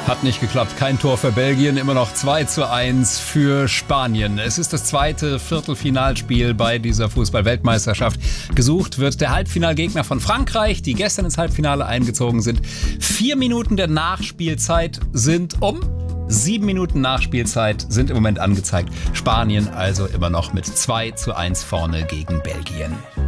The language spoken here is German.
Hat nicht geklappt. Kein Tor für Belgien, immer noch 2:1 für Spanien. Es ist das zweite Viertelfinalspiel bei dieser Fußball-Weltmeisterschaft. Gesucht wird der Halbfinalgegner von Frankreich, die gestern ins Halbfinale eingezogen sind. 4 Minuten der Nachspielzeit sind um. 7 Minuten Nachspielzeit sind im Moment angezeigt. Spanien also immer noch mit 2:1 vorne gegen Belgien.